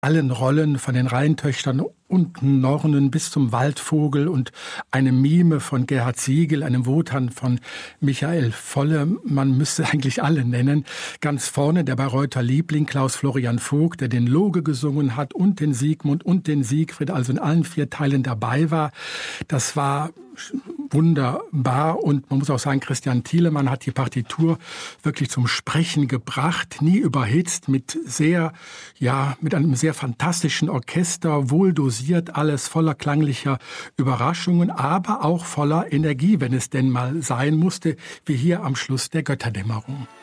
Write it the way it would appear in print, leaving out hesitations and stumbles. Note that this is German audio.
allen Rollen, von den Rheintöchtern und Nornen bis zum Waldvogel und eine Mime von Gerhard Siegel, einem Wotan von Michael Volle. Man müsste eigentlich alle nennen. Ganz vorne der Bayreuther Liebling Klaus Florian Vogt, der den Loge gesungen hat und den Siegmund und den Siegfried, also in allen 4 Teilen dabei war. Das war wunderbar, und man muss auch sagen, Christian Thielemann hat die Partitur wirklich zum Sprechen gebracht, nie überhitzt, mit einem sehr fantastischen Orchester, wohl dosiert, alles voller klanglicher Überraschungen, aber auch voller Energie, wenn es denn mal sein musste, wie hier am Schluss der Götterdämmerung.